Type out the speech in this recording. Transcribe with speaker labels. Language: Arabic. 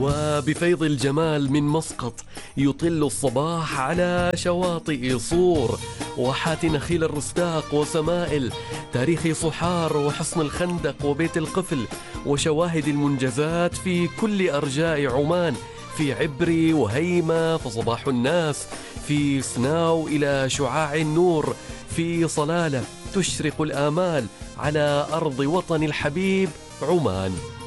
Speaker 1: وبفيض الجمال من مسقط يطل الصباح على شواطئ صور واحات نخيل الرستاق وسمائل، تاريخ صحار وحصن الخندق وبيت القفل، وشواهد المنجزات في كل أرجاء عمان، في عبري وهيمة فصباح الناس، في سناو إلى شعاع النور، في صلالة تشرق الآمال على أرض وطن الحبيب عمان.